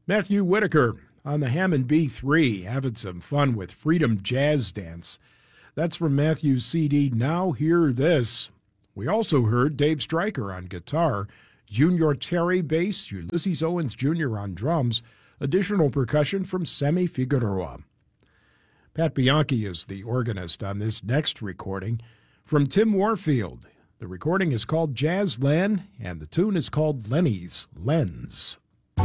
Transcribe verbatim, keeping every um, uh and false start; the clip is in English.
Matthew Whitaker on the Hammond B three, having some fun with Freedom Jazz Dance. That's from Matthew's C D, Now Hear This. We also heard Dave Stryker on guitar, Junior Terry bass, Ulysses Owens Junior on drums, additional percussion from Sammy Figueroa. Pat Bianchi is the organist on this next recording from Tim Warfield. The recording is called Jazz Len, and the tune is called Lenny's Lens.